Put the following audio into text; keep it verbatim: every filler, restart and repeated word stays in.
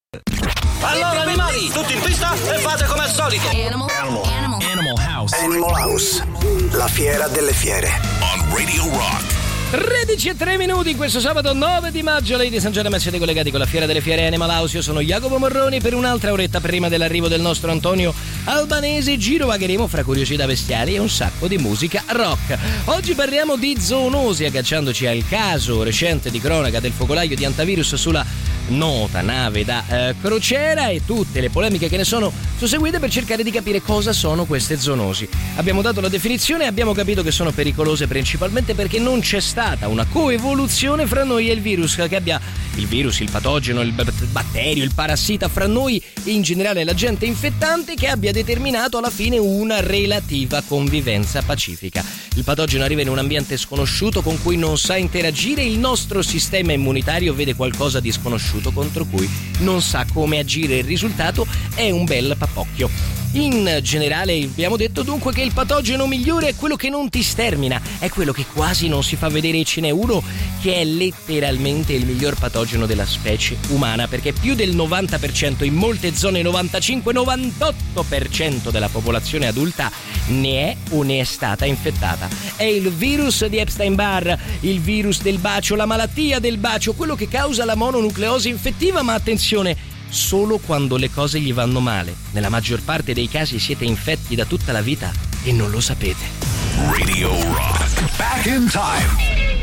Allora animali, tutti in pista e fate come al solito. Animal, animal, Animal House. Animal House, la fiera delle fiere. On Radio Rock. tredici e tre minuti in questo sabato nove di maggio. Ladies and gentlemen, siete collegati con la fiera delle fiere Animal House. Io sono Jacopo Morroni. Per un'altra oretta prima dell'arrivo del nostro Antonio Albanese girovagheremo fra curiosità bestiali e un sacco di musica rock. Oggi parliamo di zoonosi, agganciandoci al caso recente di cronaca del focolaio di antivirus sulla nota nave da eh, crociera e tutte le polemiche che ne sono susseguite per cercare di capire cosa sono queste zoonosi. Abbiamo dato la definizione e abbiamo capito che sono pericolose principalmente perché non c'è stata una coevoluzione fra noi e il virus, che abbia il virus, il patogeno, il batterio, il parassita fra noi e in generale l'agente infettante che abbia determinato alla fine una relativa convivenza pacifica. Il patogeno arriva in un ambiente sconosciuto con cui non sa interagire, il nostro sistema immunitario vede qualcosa di sconosciuto contro cui non sa come agire, il risultato è un bel papocchio. In generale abbiamo detto dunque che il patogeno migliore è quello che non ti stermina, è quello che quasi non si fa vedere, e ce n'è uno che è letteralmente il miglior patogeno della specie umana, perché più del novanta per cento, in molte zone novantacinque novantotto per cento della popolazione adulta ne è o ne è stata infettata. È il virus di Epstein-Barr, il virus del bacio, la malattia del bacio, quello che causa la mononucleosi infettiva, ma attenzione, solo quando le cose gli vanno male. Nella maggior parte dei casi siete infetti da tutta la vita e non lo sapete. Radio Rock. Back in time.